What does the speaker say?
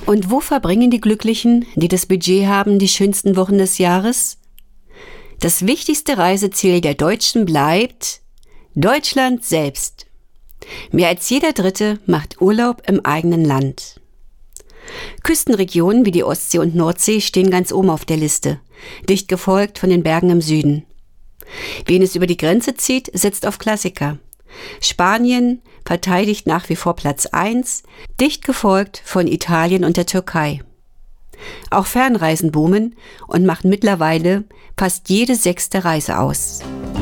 Und wo verbringen die Glücklichen, die das Budget haben, die schönsten Wochen des Jahres? Das wichtigste Reiseziel der Deutschen bleibt Deutschland selbst. Mehr als jeder Dritte macht Urlaub im eigenen Land. Küstenregionen wie die Ostsee und Nordsee stehen ganz oben auf der Liste, dicht gefolgt von den Bergen im Süden. Wen es über die Grenze zieht, setzt auf Klassiker. Spanien verteidigt nach wie vor Platz 1, dicht gefolgt von Italien und der Türkei. Auch Fernreisen boomen und machen mittlerweile fast jede 6. Reise aus.